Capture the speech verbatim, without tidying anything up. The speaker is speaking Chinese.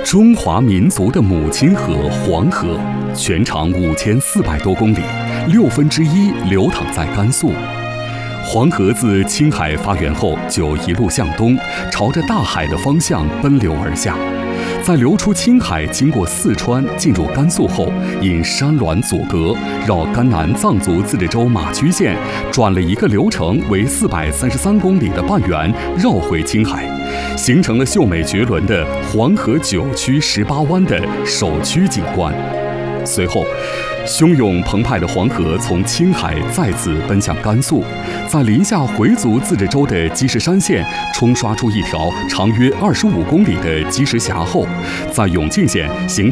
中华民族的母亲河黄河，全长五千四百多公里，六分之一流淌在甘肃。黄河自青海发源后，就一路向东，朝着大海的方向奔流而下。在流出青海，经过四川，进入甘肃后，因山峦阻隔，绕甘南藏族自治州马驹县转了一个流程为四百三十三公里的半圆，绕回青海，形成了秀美绝伦的黄河九曲十八弯的首曲景观。随后，汹涌澎湃的黄河从青海再次奔向甘肃，在临夏回族自治州的积石山县冲刷出一条长约二十五公里的积石峡后，在永靖县形